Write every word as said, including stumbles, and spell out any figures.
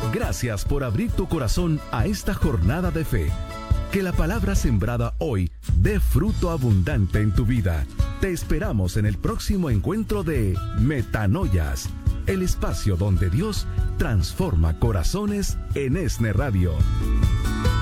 Gracias por abrir tu corazón a esta jornada de fe. Que la palabra sembrada hoy dé fruto abundante en tu vida. Te esperamos en el próximo encuentro de Metanoias, el espacio donde Dios transforma corazones en ESNE Radio.